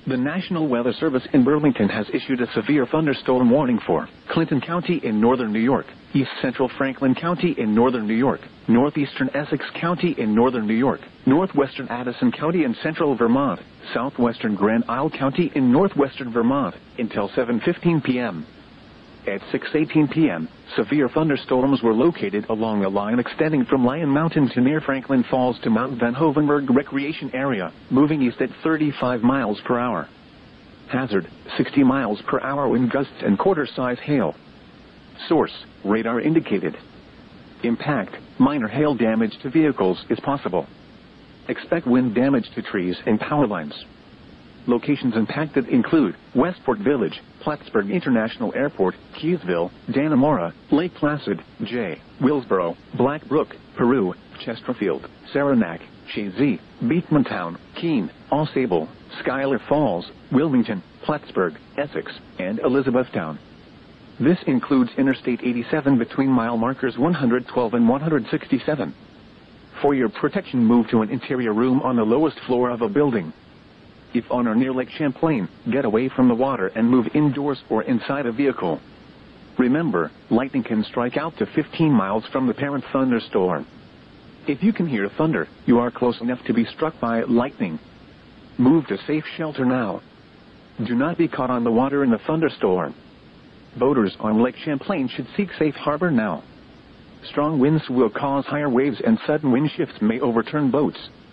The National Weather Service in Burlington has issued a severe thunderstorm warning for Clinton County in northern New York, East Central Franklin County in northern New York, northeastern Essex County in northern New York, northwestern Addison County in central Vermont, southwestern Grand Isle County in northwestern Vermont, until 7:15 p.m. At 6:18 p.m., severe thunderstorms were located along a line extending from Lion Mountain to near Franklin Falls to Mount Van Hoevenberg Recreation Area, moving east at 35 miles per hour. Hazard, 60 miles per hour wind gusts and quarter-size hail. Source, radar indicated. Impact, minor hail damage to vehicles is possible. Expect wind damage to trees and power lines. Locations impacted include Westport Village, Plattsburgh International Airport, Keysville, Dannemora, Lake Placid, J. Willsboro, Black Brook, Peru, Chesterfield, Saranac, Chazy, Beekmantown, Keene, Ausable, Schuyler Falls, Wilmington, Plattsburgh, Essex, and Elizabethtown. This includes Interstate 87 between mile markers 112 and 167. For your protection, move to an interior room on the lowest floor of a building. If on or near Lake Champlain, get away from the water and move indoors or inside a vehicle. Remember, lightning can strike out to 15 miles from the parent thunderstorm. If you can hear thunder, you are close enough to be struck by lightning. Move to safe shelter now. Do not be caught on the water in the thunderstorm. Boaters on Lake Champlain should seek safe harbor now. Strong winds will cause higher waves and sudden wind shifts may overturn boats.